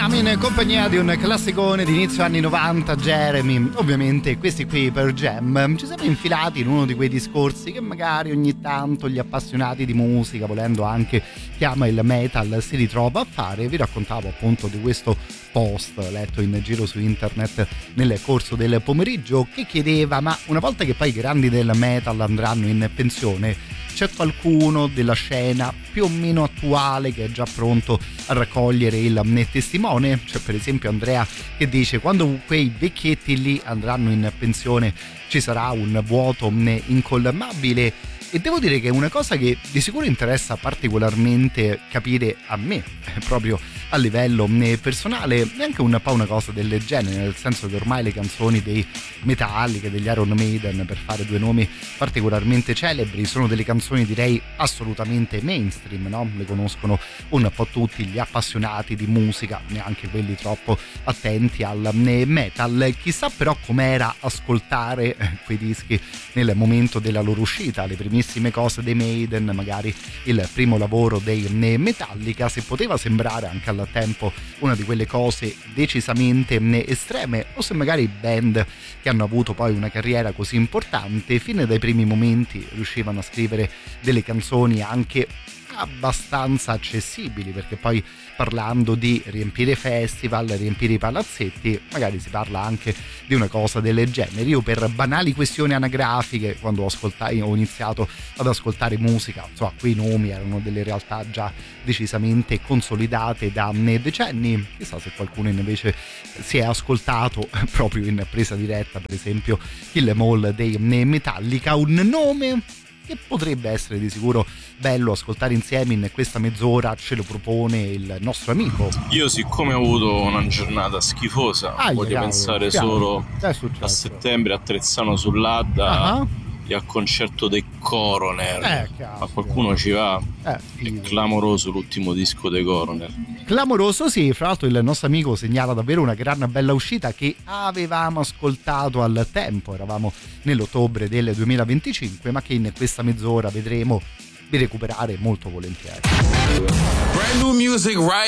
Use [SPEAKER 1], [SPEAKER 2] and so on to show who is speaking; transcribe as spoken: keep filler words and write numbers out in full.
[SPEAKER 1] Siamo in compagnia di un classicone di inizio anni novanta, Jeremy. Ovviamente questi qui per Jam. Ci siamo infilati in uno di quei discorsi che magari ogni tanto gli appassionati di musica, volendo anche chi ama il metal, si ritrova a fare. Vi raccontavo appunto di questo post letto in giro su internet nel corso del pomeriggio che chiedeva: ma una volta che poi i grandi del metal andranno in pensione, c'è qualcuno della scena più o meno attuale che è già pronto a raccogliere il testimone? C'è per esempio Andrea che dice: quando quei vecchietti lì andranno in pensione ci sarà un vuoto incolmabile. E devo dire che è una cosa che di sicuro interessa particolarmente capire a me, proprio a livello personale, è anche un po' una cosa del genere, nel senso che ormai le canzoni dei Metallica, degli Iron Maiden, per fare due nomi particolarmente celebri, sono delle canzoni direi assolutamente mainstream, no? Le conoscono un po' tutti gli appassionati di musica, neanche quelli troppo attenti al metal. Chissà però com'era ascoltare quei dischi nel momento della loro uscita, le primissime cose dei Maiden, magari il primo lavoro dei Metallica, se poteva sembrare anche al tempo una di quelle cose decisamente estreme, o se magari band che hanno avuto poi una carriera così importante fin dai primi momenti riuscivano a scrivere delle canzoni anche abbastanza accessibili, perché poi parlando di riempire festival, riempire i palazzetti, magari si parla anche di una cosa del genere. Io per banali questioni anagrafiche, quando ho, ascoltato, ho iniziato ad ascoltare musica, insomma, quei nomi erano delle realtà già decisamente consolidate da decenni. Chissà se qualcuno invece si è ascoltato proprio in presa diretta, per esempio Kill 'Em All dei Metallica, un nome che potrebbe essere di sicuro bello ascoltare insieme in questa mezz'ora. Ce lo propone il nostro amico.
[SPEAKER 2] Io, siccome ho avuto una giornata schifosa, ah, voglio cavolo, pensare cavolo. solo a settembre a Trezzano sull'Adda, uh-huh. e al concerto dei Coroner.
[SPEAKER 1] Eh,
[SPEAKER 2] Ma qualcuno ci va?
[SPEAKER 1] Eh,
[SPEAKER 2] È clamoroso l'ultimo disco dei Coroner.
[SPEAKER 1] Clamoroso, sì. Fra l'altro il nostro amico segnala davvero una gran bella uscita che avevamo ascoltato al tempo, eravamo nell'ottobre del duemilaventicinque, ma che in questa mezz'ora vedremo di recuperare molto volentieri.
[SPEAKER 3] Brand new music right